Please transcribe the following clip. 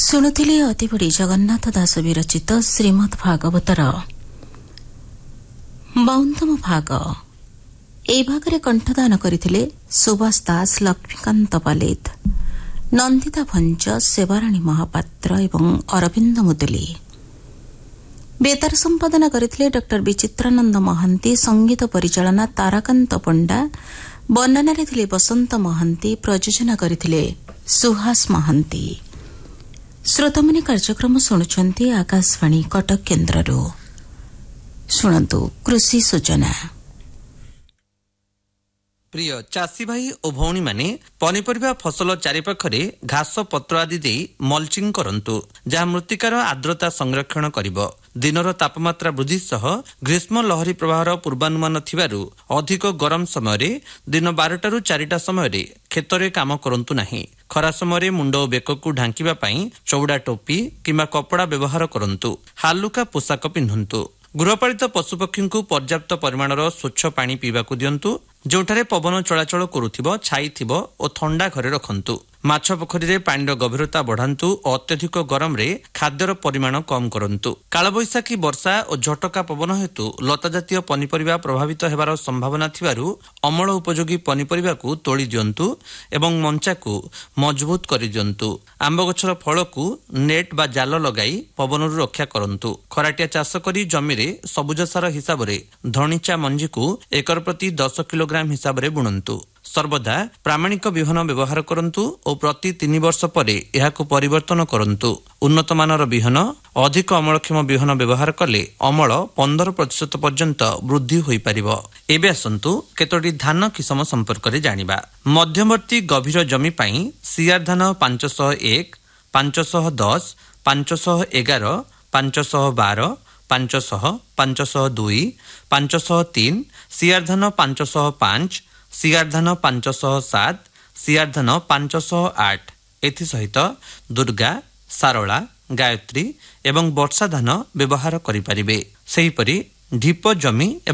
ଶୁଣୁଥିଲେ ଅତିବଡ଼ି ଜଗନ୍ନାଥ ଦାସ ବିରଚିତ ଶ୍ରୀମଦ୍ ଭାଗବତର 52ତମ ଭାଗ। ଏହି ଭାଗରେ କଣ୍ଠଦାନ କରିଥିଲେ ସୁବାସ ଦାସ, ଲକ୍ଷ୍ମୀକାନ୍ତ ପାଲିତ, ନନ୍ଦିତା ଭଞ୍ଜ, ସେବାରାଣୀ ମହାପାତ୍ର ଏବଂ ଅରବିନ୍ଦ ମୁଦୁଲି। ବେତାର ସମ୍ପାଦନା କରିଥିଲେ ଡକ୍ଟର ବିଚିତ୍ରାନନ୍ଦ ମହାନ୍ତି, ସଙ୍ଗୀତ ପରିଚାଳନା ତାରାକାନ୍ତ ପଣ୍ଡା, ବର୍ଣ୍ଣନାରେ ଥିଲେ ବସନ୍ତ ମହାନ୍ତି, ପ୍ରଯୋଜନା କରିଥିଲେ ସୁହାସ ମହାନ୍ତି। ଶ୍ରୋତାମାନେ କାର୍ଯ୍ୟକ୍ରମ ଶୁଣୁଛନ୍ତି ଆକାଶବାଣୀ କଟକ କେନ୍ଦ୍ରରୁ। ଶୁଣନ୍ତୁ କୃଷି ସୂଚନା। ପ୍ରିୟ ଚାଷୀ ଭାଇ ଓ ଭଉଣୀମାନେ, ପନିପରିବା ଫସଲ ଚାରିପାଖରେ ଘାସ ପତ୍ର ଆଦି ଦେଇ ମଲ୍ଚିଂ କରନ୍ତୁ, ଯାହା ମୃତ୍ତିକାର ଆର୍ଦ୍ରତା ସଂରକ୍ଷଣ କରିବ। ଦିନର ତାପମାତ୍ରା ବୃଦ୍ଧି ସହ ଗ୍ରୀଷ୍ମ ଲହରୀ ପ୍ରବାହର ପୂର୍ବାନୁମାନ ଥିବାରୁ ଅଧିକ ଗରମ ସମୟରେ ଦିନ 12ଟାରୁ 4ଟା ସମୟରେ କ୍ଷେତରେ କାମ କରନ୍ତୁ ନାହିଁ। ଖରା ସମୟରେ ମୁଣ୍ଡ ଓ ବେକକୁ ଢାଙ୍କିବା ପାଇଁ ଚଉଡ଼ା ଟୋପି କିମ୍ବା କପଡ଼ା ବ୍ୟବହାର କରନ୍ତୁ। ହାଲୁକା ପୋଷାକ ପିନ୍ଧନ୍ତୁ। ଗୃହପାଳିତ ପଶୁପକ୍ଷୀଙ୍କୁ ପର୍ଯ୍ୟାପ୍ତ ପରିମାଣର ସ୍ୱଚ୍ଛ ପାଣି ପିଇବାକୁ ଦିଅନ୍ତୁ। ଯେଉଁଠାରେ ପବନ ଚଳାଚଳ କରୁଥିବ, ଛାଇ ଥିବ ଓ ଥଣ୍ଡା ଘରେ ରଖନ୍ତୁ। ମାଛ ପୋଖରୀରେ ପାଣିର ଗଭୀରତା ବଢ଼ାନ୍ତୁ ଓ ଅତ୍ୟଧିକ ଗରମରେ ଖାଦ୍ୟର ପରିମାଣ କମ୍ କରନ୍ତୁ। କାଳବୈଶାଖୀ ବର୍ଷା ଓ ଝଟକା ପବନ ହେତୁ ଲତା ଜାତୀୟ ପନିପରିବା ପ୍ରଭାବିତ ହେବାର ସମ୍ଭାବନା ଥିବାରୁ ଅମଳ ଉପଯୋଗୀ ପନିପରିବାକୁ ତୋଳି ଦିଅନ୍ତୁ ଏବଂ ମଞ୍ଚାକୁ ମଜବୁତ କରିଦିଅନ୍ତୁ। ଆମ୍ବ ଗଛର ଫଳକୁ ନେଟ୍ ବା ଜାଲ ଲଗାଇ ପବନରୁ ରକ୍ଷା କରନ୍ତୁ। ଖରାଟିଆ ଚାଷ କରି ଜମିରେ ସବୁଜ ସାର ହିସାବରେ ଧଣିଚା ମଞ୍ଜିକୁ ଏକର ପ୍ରତି 10 କିଲୋଗ୍ରାମ ହିସାବରେ ବୁଣନ୍ତୁ। ସର୍ବଦା ପ୍ରାମାଣିକ ବିହନ ବ୍ୟବହାର କରନ୍ତୁ ଓ ପ୍ରତି 3 ବର୍ଷ ପରେ ଏହାକୁ ପରିବର୍ତ୍ତନ କରନ୍ତୁ। ଉନ୍ନତମାନର ବିହନ, ଅଧିକ ଅମଳକ୍ଷମ ବିହନ ବ୍ୟବହାର କଲେ ଅମଳ 15% ପର୍ଯ୍ୟନ୍ତ ବୃଦ୍ଧି ହୋଇପାରିବ। ଏବେ ଆସନ୍ତୁ କେତୋଟି ଧାନ କିସମ ସମ୍ପର୍କରେ ଜାଣିବା। ମଧ୍ୟବର୍ତ୍ତୀ ଗଭୀର ଜମି ପାଇଁ ସିଆର ଧାନ 501, 510, 511, 512, 500, 502, 503, ସିଆର ଧାନ 505, ସିଆର ଧାନ 507, ସିଆର ଧାନ 508। ଏଥିସହିତ ଦୁର୍ଗା, ସାରଳା, ଗାୟତ୍ରୀ ଏବଂ ବର୍ଷା ଧାନ ବ୍ୟବହାର କରିପାରିବେ। ସେହିପରି ଢିପ ଜମି